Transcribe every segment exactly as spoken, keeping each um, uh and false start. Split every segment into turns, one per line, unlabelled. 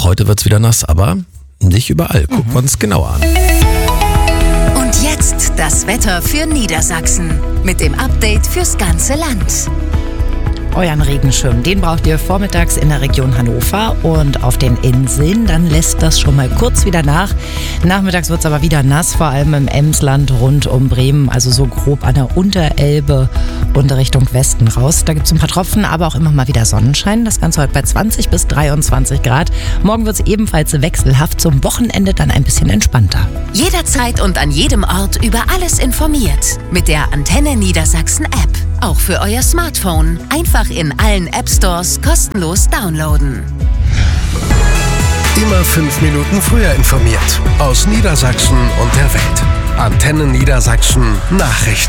Auch heute wird's wieder nass, aber nicht überall. Gucken wir uns genauer an.
Und jetzt das Wetter für Niedersachsen mit dem Update fürs ganze Land.
Euren Regenschirm, den braucht ihr vormittags in der Region Hannover und auf den Inseln. Dann lässt das schon mal kurz wieder nach. Nachmittags wird es aber wieder nass, vor allem im Emsland rund um Bremen, also so grob an der Unterelbe und Richtung Westen raus. Da gibt es ein paar Tropfen, aber auch immer mal wieder Sonnenschein. Das Ganze heute bei zwanzig bis dreiundzwanzig Grad. Morgen wird es ebenfalls wechselhaft, zum Wochenende dann ein bisschen entspannter.
Jederzeit und an jedem Ort über alles informiert. Mit der Antenne Niedersachsen App. Auch für euer Smartphone. Einfach in allen App Stores kostenlos downloaden.
Immer fünf Minuten früher informiert. Aus Niedersachsen und der Welt. Antenne Niedersachsen Nachrichten.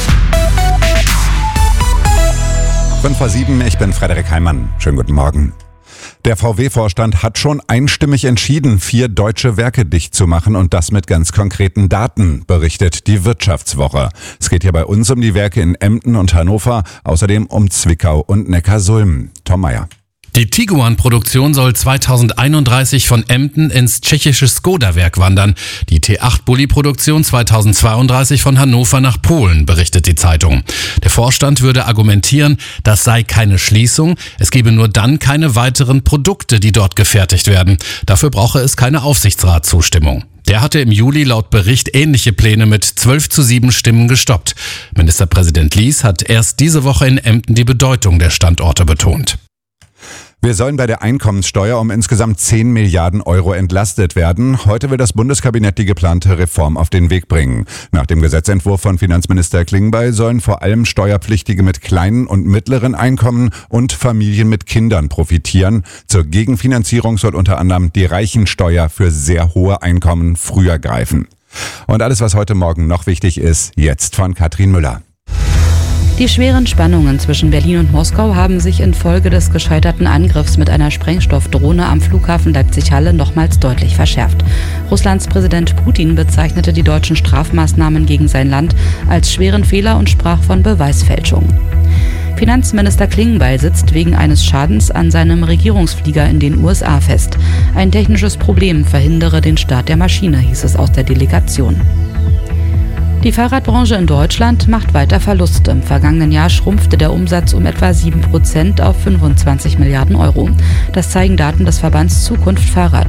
fünf vor sieben, ich bin Frederik Heimann. Schönen guten Morgen. Der V W-Vorstand hat schon einstimmig entschieden, vier deutsche Werke dicht zu machen und das mit ganz konkreten Daten, berichtet die Wirtschaftswoche. Es geht hier bei uns um die Werke in Emden und Hannover, außerdem um Zwickau und Neckarsulm. Tom Meyer.
Die Tiguan-Produktion soll zweitausendeinunddreißig von Emden ins tschechische Skoda-Werk wandern. Die T acht Bulli-Produktion zweitausendzweiunddreißig von Hannover nach Polen, berichtet die Zeitung. Der Vorstand würde argumentieren, das sei keine Schließung. Es gebe nur dann keine weiteren Produkte, die dort gefertigt werden. Dafür brauche es keine Aufsichtsratszustimmung. Der hatte im Juli laut Bericht ähnliche Pläne mit zwölf zu sieben Stimmen gestoppt. Ministerpräsident Lies hat erst diese Woche in Emden die Bedeutung der Standorte betont.
Wir sollen bei der Einkommenssteuer um insgesamt zehn Milliarden Euro entlastet werden. Heute will das Bundeskabinett die geplante Reform auf den Weg bringen. Nach dem Gesetzentwurf von Finanzminister Klingbeil sollen vor allem Steuerpflichtige mit kleinen und mittleren Einkommen und Familien mit Kindern profitieren. Zur Gegenfinanzierung soll unter anderem die Reichensteuer für sehr hohe Einkommen früher greifen. Und alles, was heute Morgen noch wichtig ist, jetzt von Katrin Müller.
Die schweren Spannungen zwischen Berlin und Moskau haben sich infolge des gescheiterten Angriffs mit einer Sprengstoffdrohne am Flughafen Leipzig-Halle nochmals deutlich verschärft. Russlands Präsident Putin bezeichnete die deutschen Strafmaßnahmen gegen sein Land als schweren Fehler und sprach von Beweisfälschung. Finanzminister Klingbeil sitzt wegen eines Schadens an seinem Regierungsflieger in den U S A fest. Ein technisches Problem verhindere den Start der Maschine, hieß es aus der Delegation. Die Fahrradbranche in Deutschland macht weiter Verluste. Im vergangenen Jahr schrumpfte der Umsatz um etwa sieben Prozent auf fünfundzwanzig Milliarden Euro. Das zeigen Daten des Verbands Zukunft Fahrrad.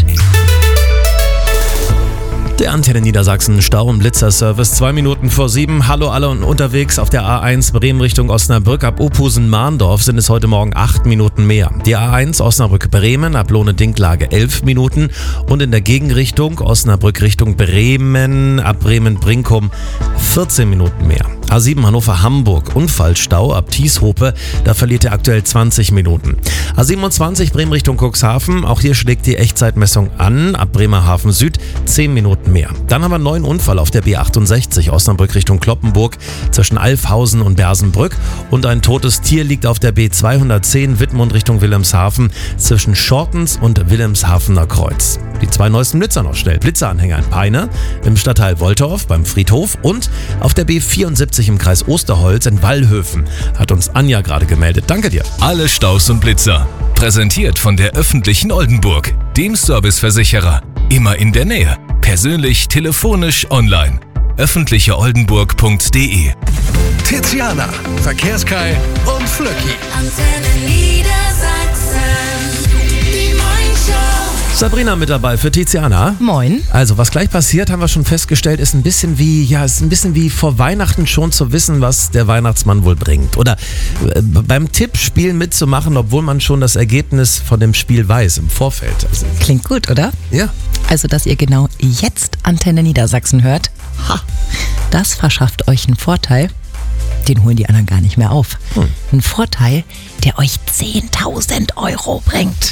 Der Antenne Niedersachsen Stau- und Blitzerservice, zwei Minuten vor sieben. Hallo alle und unterwegs auf der A eins Bremen Richtung Osnabrück. Ab Opusen-Mahndorf sind es heute Morgen acht Minuten mehr. Die A eins Osnabrück-Bremen ab Lohne-Dinklage elf Minuten. Und in der Gegenrichtung Osnabrück Richtung Bremen ab Bremen-Brinkum vierzehn Minuten mehr. A sieben Hannover-Hamburg, Unfallstau ab Thieshope, da verliert er aktuell zwanzig Minuten. A siebenundzwanzig Bremen Richtung Cuxhaven, auch hier schlägt die Echtzeitmessung an, ab Bremerhaven Süd zehn Minuten mehr. Dann haben wir einen neuen Unfall auf der B achtundsechzig, Osnabrück Richtung Kloppenburg, zwischen Alfhausen und Bersenbrück. Und ein totes Tier liegt auf der B zweihundertzehn, Wittmund Richtung Wilhelmshaven, zwischen Schortens und Wilhelmshavener Kreuz. Die zwei neuesten Blitzer noch schnell. Blitzeranhänger in Peine, im Stadtteil Woltorf beim Friedhof und auf der B vierundsiebzig im Kreis Osterholz in Wallhöfen. Hat uns Anja gerade gemeldet. Danke dir.
Alle Staus und Blitzer. Präsentiert von der öffentlichen Oldenburg, dem Serviceversicherer. Immer in der Nähe. Persönlich, telefonisch, online. öffentliche oldenburg punkt de.
Tiziana, Verkehrskai und Flöcki.
Antenne Niedersachsen. Die Morningshow.
Sabrina mit dabei für Tiziana.
Moin.
Also, was gleich passiert, haben wir schon festgestellt, ist ein bisschen wie, ja, ist ein bisschen wie vor Weihnachten schon zu wissen, was der Weihnachtsmann wohl bringt. Oder äh, beim Tippspiel mitzumachen, obwohl man schon das Ergebnis von dem Spiel weiß im Vorfeld. Also,
Klingt gut, oder?
ja.
Also, dass ihr genau jetzt Antenne Niedersachsen hört, ha, das verschafft euch einen Vorteil. Den holen die anderen gar nicht mehr auf.
Hm.
Ein Vorteil, der euch zehntausend Euro bringt.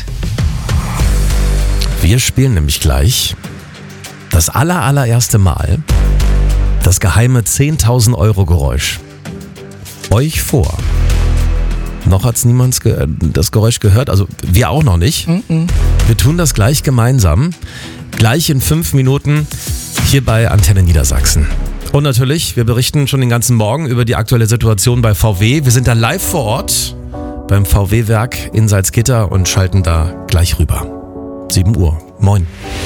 Wir spielen nämlich gleich das aller, allererste Mal das geheime zehntausend Euro Geräusch euch vor. Noch hat es niemand ge- das Geräusch gehört, also wir auch noch nicht.
Mm-mm.
Wir tun das gleich gemeinsam, gleich in fünf Minuten hier bei Antenne Niedersachsen. Und natürlich, wir berichten schon den ganzen Morgen über die aktuelle Situation bei V W. Wir sind da live vor Ort beim V W-Werk in Salzgitter und schalten da gleich rüber. sieben Uhr. Moin.